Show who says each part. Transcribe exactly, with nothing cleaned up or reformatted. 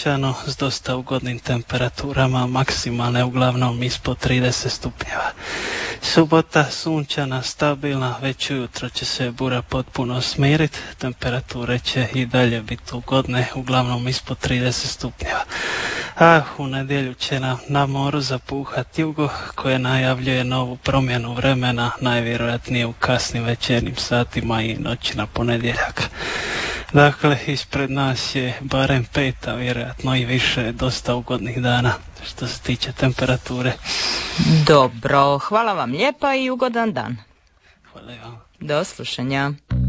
Speaker 1: sunčano s dosta ugodnim temperaturama, maksimalne uglavnom ispod trideset stupnjeva. Subota sunčana, stabilna, već ujutro će se bura potpuno smiriti, temperature će i dalje biti ugodne, uglavnom ispod trideset stupnjeva. A u nedjelju će nam na moru zapuhati jugo koje najavljuje novu promjenu vremena, najvjerojatnije u kasnim večernjim satima i noći na ponedjeljak. Dakle, ispred nas je barem pet, a vjerojatno i više dosta ugodnih dana što se tiče temperature.
Speaker 2: Dobro, hvala vam lijepa i ugodan dan.
Speaker 1: Hvala vam.
Speaker 2: Do slušanja.